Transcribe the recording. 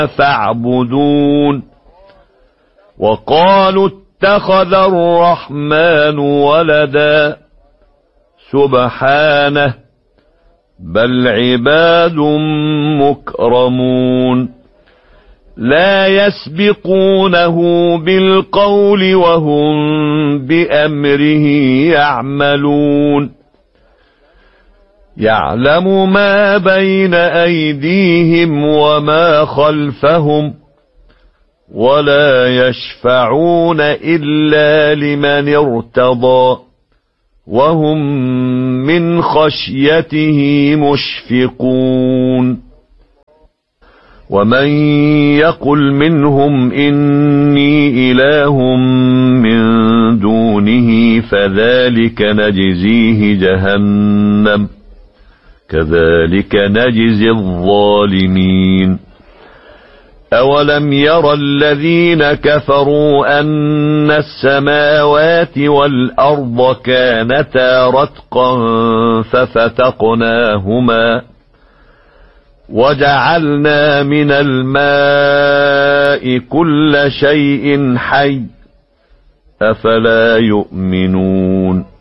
فاعبدون وقالوا اتخذ الرحمن ولدا سبحانه بل عباد مكرمون لا يسبقونه بالقول وهم بأمره يعملون يعلم ما بين أيديهم وما خلفهم ولا يشفعون إلا لمن ارتضى وهم من خشيته مشفقون ومن يقل منهم إني إله من دونه فذلك نجزيه جهنم كذلك نجزي الظالمين أولم ير الذين كفروا أن السماوات والأرض كانتا رتقا ففتقناهما وجعلنا من الماء كل شيء حي أفلا يؤمنون